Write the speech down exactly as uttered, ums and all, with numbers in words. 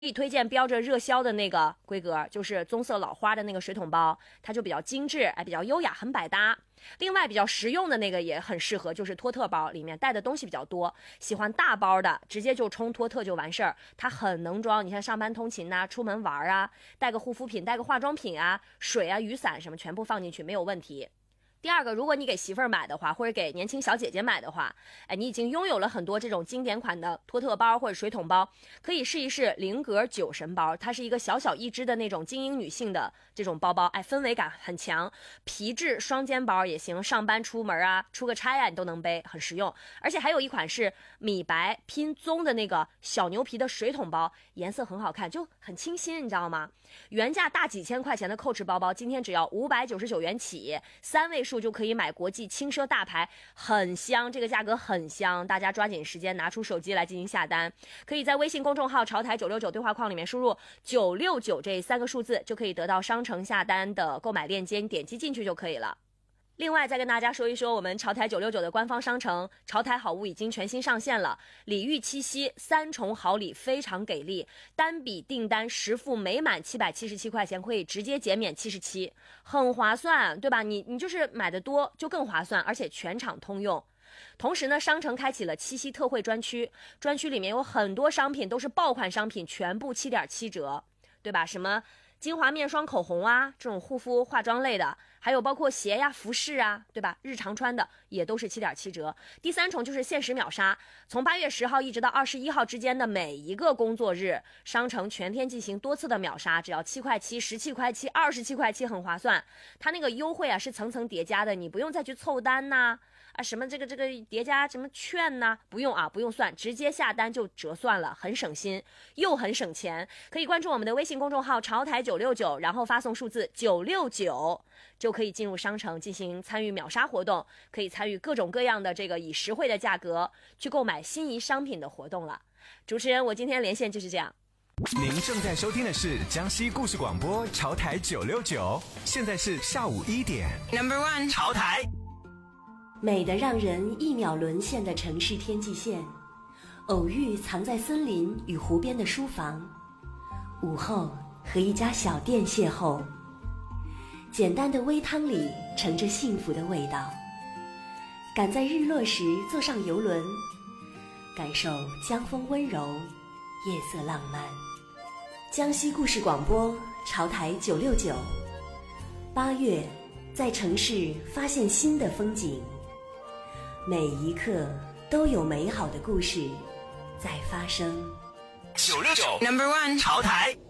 可以推荐标着热销的那个规格，就是棕色老花的那个水桶包，它就比较精致，哎，比较优雅，很百搭。另外比较实用的那个也很适合，就是托特包，里面带的东西比较多，喜欢大包的直接就冲托特就完事儿，它很能装。你看上班通勤呐、啊，出门玩啊，带个护肤品，带个化妆品啊，水啊、雨伞什么全部放进去没有问题。第二个，如果你给媳妇儿买的话，或者给年轻小姐姐买的话，哎，你已经拥有了很多这种经典款的托特包或者水桶包，可以试一试菱格酒神包，它是一个小小一只的那种精英女性的这种包包，哎，氛围感很强，皮质双肩包也行，上班出门啊，出个差啊，你都能背，很实用。而且还有一款是米白拼棕的那个小牛皮的水桶包，颜色很好看，就很清新，你知道吗？原价大几千块钱的Coach包包，今天只要五百九十九元起，三位数就可以买国际轻奢大牌，很香，这个价格很香，大家抓紧时间拿出手机来进行下单。可以在微信公众号潮台九六九对话框里面输入九六九这三个数字，就可以得到商城下单的购买链接，你点击进去就可以了。另外再跟大家说一说，我们潮台九六九的官方商城潮台好物已经全新上线了，礼遇七夕三重好礼非常给力，单笔订单实付每满七百七十七块钱可以直接减免七十七，很划算，对吧？你你就是买的多就更划算，而且全场通用。同时呢，商城开启了七夕特惠专区，专区里面有很多商品都是爆款商品，全部 七点七折，对吧？什么精华面霜、口红啊，这种护肤化妆类的，还有包括鞋呀、服饰啊，对吧？日常穿的也都是 七点七折。第三重就是限时秒杀，从八月十号一直到二十一号之间的每一个工作日，商城全天进行多次的秒杀，只要七块七、十七块七、二十七块七，很划算。它那个优惠啊是层层叠加的，你不用再去凑单呐、啊，啊什么这个这个叠加什么券呐、啊，不用啊，不用算，直接下单就折算了，很省心又很省钱。可以关注我们的微信公众号潮台九六九，然后发送数字九六九，就可以进入商城进行参与秒杀活动，可以参与各种各样的这个以实惠的价格去购买心仪商品的活动了。主持人，我今天连线就是这样。 您正在收听的是江西故事广播潮台九六九，现在是下午一点。Number one 潮台， 美得让人一秒沦陷的城市天际线，偶遇藏在森林与湖边的书房，午后和一家小店邂逅，简单的微汤里盛着幸福的味道。赶在日落时坐上游轮，感受江风温柔，夜色浪漫。江西故事广播潮台九六九，八月在城市发现新的风景，每一刻都有美好的故事在发生。 九六九 Number one 潮台。